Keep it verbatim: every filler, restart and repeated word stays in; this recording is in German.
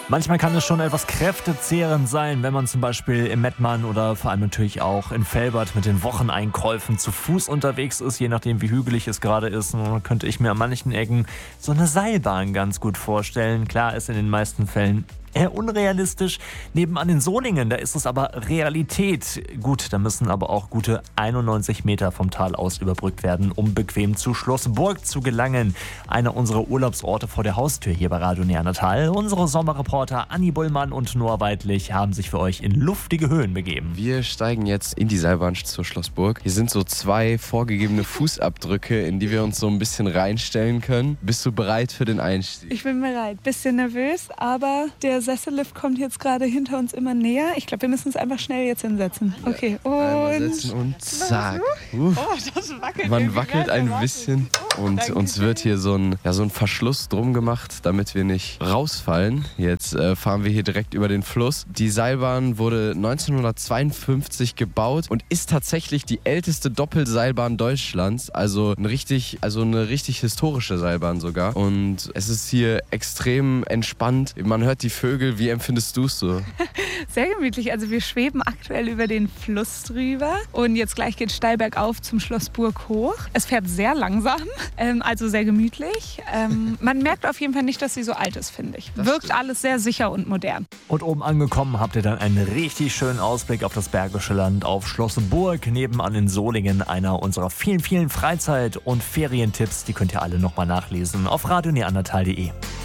Manchmal kann es schon etwas kräftezehrend sein, wenn man zum Beispiel im Mettmann oder vor allem natürlich auch in Velbert mit den Wocheneinkäufen zu Fuß unterwegs ist, je nachdem wie hügelig es gerade ist. Und dann könnte ich mir an manchen Ecken so eine Seilbahn ganz gut vorstellen. Klar ist in den meisten Fällen eher unrealistisch. Nebenan in Solingen, da ist es aber Realität. Gut, da müssen aber auch gute einundneunzig Meter vom Tal aus überbrückt werden, um bequem zu Schloss Burg zu gelangen. Einer unserer Urlaubsorte vor der Haustür hier bei Radio Neandertal. Unsere Sommerreporter Anni Bullmann und Noah Weidlich haben sich für euch in luftige Höhen begeben. Wir steigen jetzt in die Seilbahn zur Schloss Burg. Hier sind so zwei vorgegebene Fußabdrücke, in die wir uns so ein bisschen reinstellen können. Bist du bereit für den Einstieg? Ich bin bereit. Bisschen nervös, aber der Sessellift kommt jetzt gerade hinter uns immer näher. Ich glaube, wir müssen uns einfach schnell jetzt hinsetzen. Okay, und... und zack. Uh. Oh, das wackelt. Man wackelt ein bisschen und uns wird hier so ein, ja, so ein Verschluss drum gemacht, damit wir nicht rausfallen. Jetzt äh, fahren wir hier direkt über den Fluss. Die Seilbahn wurde neunzehnhundertzweiundfünfzig gebaut und ist tatsächlich die älteste Doppelseilbahn Deutschlands. Also, ein richtig, also eine richtig historische Seilbahn sogar. Und es ist hier extrem entspannt. Man hört die Vögel. Wie empfindest du es so? Sehr gemütlich. Also wir schweben aktuell über den Fluss drüber und jetzt gleich geht es steil bergauf zum Schloss Burg hoch. Es fährt sehr langsam, ähm, also sehr gemütlich. Ähm, man merkt auf jeden Fall nicht, dass sie so alt ist, finde ich. Das Wirkt stimmt. Alles sehr sicher und modern. Und oben angekommen habt ihr dann einen richtig schönen Ausblick auf das Bergische Land, auf Schloss Burg, nebenan in Solingen. Einer unserer vielen, vielen Freizeit- und Ferientipps. Die könnt ihr alle nochmal nachlesen auf radio neandertal punkt de.